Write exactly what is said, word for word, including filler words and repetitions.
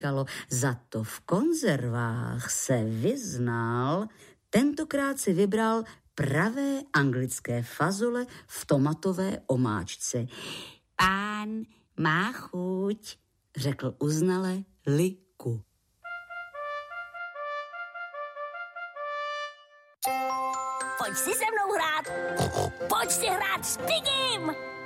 Za to v konzervách se vyznal, tentokrát si vybral pravé anglické fazole v tomatové omáčce. Pán má chuť, řekl uznale Liku. Pojď si se mnou hrát. Pojď si hrát s Pigim.